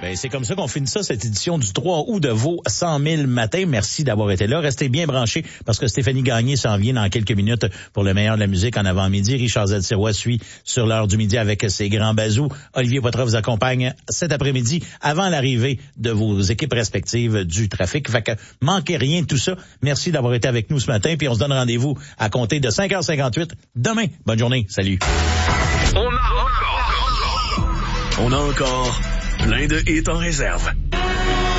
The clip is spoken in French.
Ben, c'est comme ça qu'on finit ça, cette édition du 3 août de vos 100 000 matins. Merci d'avoir été là. Restez bien branchés parce que Stéphanie Gagné s'en vient dans quelques minutes pour le meilleur de la musique en avant-midi. Richard Z. Sirois suit sur l'heure du midi avec ses grands bazous. Olivier Poitras vous accompagne cet après-midi avant l'arrivée de vos équipes respectives du trafic. Fait que manquez rien de tout ça. Merci d'avoir été avec nous ce matin. Puis on se donne rendez-vous à compter de 5h58 demain. Bonne journée. Salut. On a encore plein de hits en réserve.